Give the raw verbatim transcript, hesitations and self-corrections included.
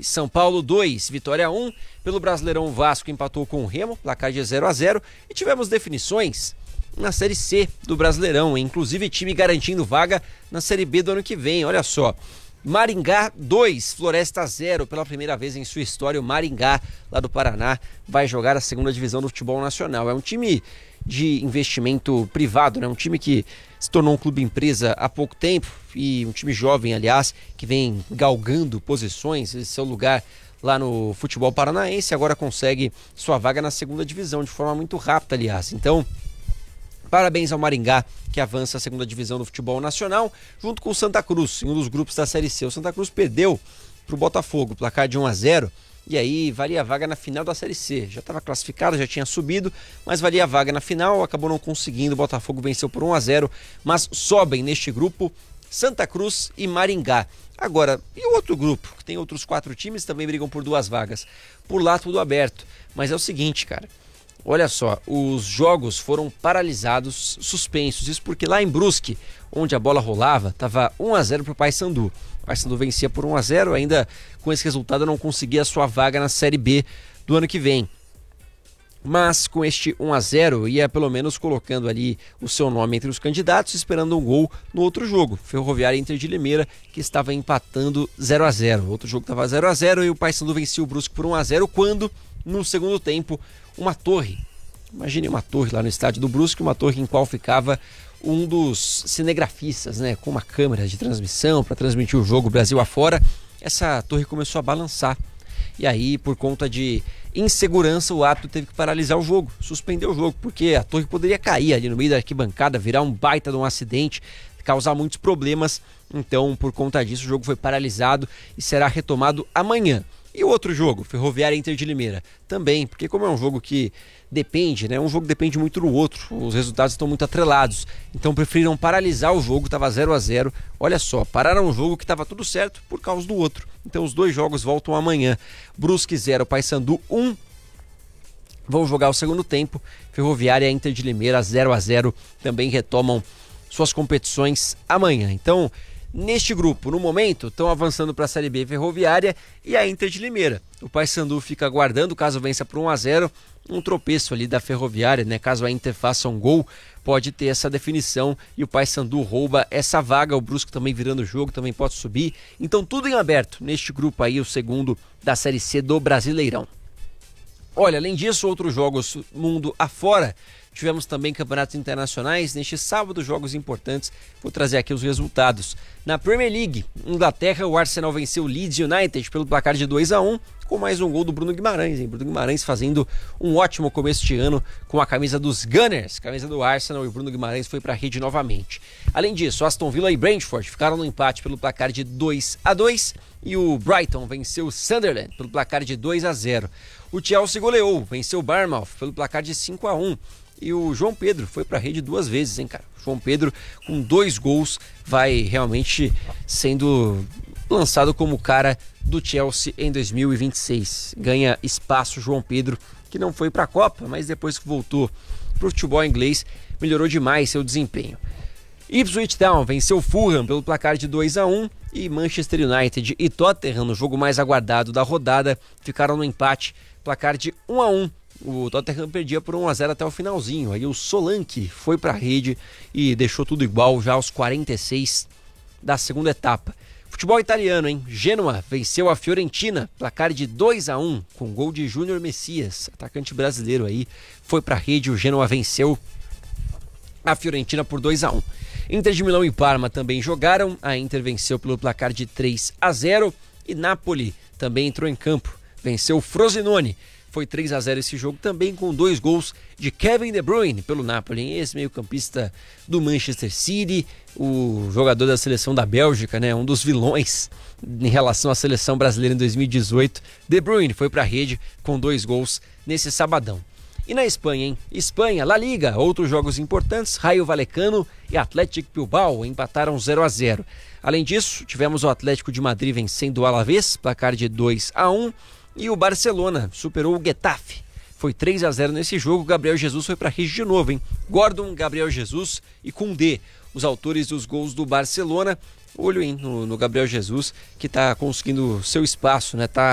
São Paulo dois, Vitória um. Pelo Brasileirão, o Vasco empatou com o Remo, placar de zero a zero. E tivemos definições na Série C do Brasileirão, inclusive time garantindo vaga na Série B do ano que vem. Olha só, Maringá dois, Floresta zero. Pela primeira vez em sua história, o Maringá, lá do Paraná, vai jogar a segunda divisão do futebol nacional. É um time de investimento privado, né? Um time que se tornou um clube empresa há pouco tempo e um time jovem, aliás, que vem galgando posições, esse seu lugar lá no futebol paranaense, agora consegue sua vaga na segunda divisão de forma muito rápida, aliás. Então, parabéns ao Maringá, que avança a segunda divisão do futebol nacional, junto com o Santa Cruz, em um dos grupos da Série C. O Santa Cruz perdeu para o Botafogo, placar de um a zero, e aí valia a vaga na final da Série C. Já estava classificado, já tinha subido, mas valia a vaga na final, acabou não conseguindo. O Botafogo venceu por um a zero, mas sobem neste grupo Santa Cruz e Maringá. Agora, e o outro grupo, que tem outros quatro times, também brigam por duas vagas. Por lá tudo aberto, mas é o seguinte, cara, olha só, os jogos foram paralisados, suspensos, isso porque lá em Brusque, onde a bola rolava, estava um a zero para o Paysandu. O Paysandu vencia por um a zero, ainda com esse resultado não conseguia a sua vaga na Série B do ano que vem. Mas com este um a zero ia pelo menos colocando ali o seu nome entre os candidatos, esperando um gol no outro jogo, Ferroviária Inter de Limeira, que estava empatando zero a zero. O outro jogo estava zero a zero e o Paysandu vencia o Brusque por um a zero, quando no segundo tempo uma torre, imagine uma torre lá no estádio do Brusque, uma torre em qual ficava um dos cinegrafistas, né, com uma câmera de transmissão para transmitir o jogo Brasil afora. Essa torre começou a balançar e aí, por conta de insegurança, o árbitro teve que paralisar o jogo, suspender o jogo, porque a torre poderia cair ali no meio da arquibancada, virar um baita de um acidente, causar muitos problemas. Então, por conta disso, o jogo foi paralisado e será retomado amanhã. E o outro jogo, Ferroviária Inter de Limeira, também, porque como é um jogo que depende, né? Um jogo depende muito do outro, os resultados estão muito atrelados. Então preferiram paralisar o jogo, estava zero a zero. Olha só, pararam um jogo que estava tudo certo por causa do outro. Então os dois jogos voltam amanhã. Brusque zero, Paysandu um. Vão jogar o segundo tempo. Ferroviária Inter de Limeira zero a zero. Também retomam suas competições amanhã. Então, neste grupo, no momento, estão avançando para a Série B Ferroviária e a Inter de Limeira. O Paysandu fica aguardando, caso vença por um a zero, um tropeço ali da Ferroviária, né? Caso a Inter faça um gol, pode ter essa definição e o Paysandu rouba essa vaga. O Brusque também virando o jogo, também pode subir. Então tudo em aberto neste grupo aí, o segundo da Série C do Brasileirão. Olha, além disso, outros jogos mundo afora. Tivemos também campeonatos internacionais. Neste sábado, jogos importantes. Vou trazer aqui os resultados. Na Premier League, Inglaterra, o Arsenal venceu o Leeds United pelo placar de dois a um, com mais um gol do Bruno Guimarães, hein? Bruno Guimarães fazendo um ótimo começo de ano com a camisa dos Gunners, camisa do Arsenal, e o Bruno Guimarães foi para a rede novamente. Além disso, Aston Villa e Brentford ficaram no empate pelo placar de dois a dois e o Brighton venceu o Sunderland pelo placar de dois a zero. O Chelsea goleou, venceu o Bournemouth pelo placar de cinco a um. E o João Pedro foi para a rede duas vezes, hein, cara? O João Pedro, com dois gols, vai realmente sendo lançado como cara do Chelsea em dois mil e vinte e seis. Ganha espaço João Pedro, que não foi para a Copa, mas depois que voltou para o futebol inglês, melhorou demais seu desempenho. Ipswich Town venceu o Fulham pelo placar de dois a um e Manchester United e Tottenham, no jogo mais aguardado da rodada, ficaram no empate, placar de um a um. O Tottenham perdia por um a zero até o finalzinho. Aí o Solanke foi para a rede e deixou tudo igual já aos quarenta e seis da segunda etapa. Futebol italiano, hein? Genoa venceu a Fiorentina, placar de dois a um, com gol de Júnior Messias, atacante brasileiro aí. Foi para a rede, o Genoa venceu a Fiorentina por dois a um. Inter de Milão e Parma também jogaram. A Inter venceu pelo placar de três a zero e Napoli também entrou em campo. Venceu o Frosinone. Foi três a zero esse jogo, também com dois gols de Kevin De Bruyne pelo Napoli, esse meio-campista do Manchester City, o jogador da seleção da Bélgica, né, um dos vilões em relação à seleção brasileira em dois mil e dezoito. De Bruyne foi para a rede com dois gols nesse sabadão. E na Espanha, hein? Espanha, La Liga, outros jogos importantes, Rayo Vallecano e Athletic Bilbao empataram zero a zero. Além disso, tivemos o Atlético de Madrid vencendo o Alavés, placar de dois a um. E o Barcelona superou o Getafe. Foi três a zero nesse jogo. Gabriel Jesus foi para a rede de novo, hein? Gordon, Gabriel Jesus e Koundé, os autores dos gols do Barcelona. Olho, hein, no, no Gabriel Jesus, que está conseguindo seu espaço, né? Tá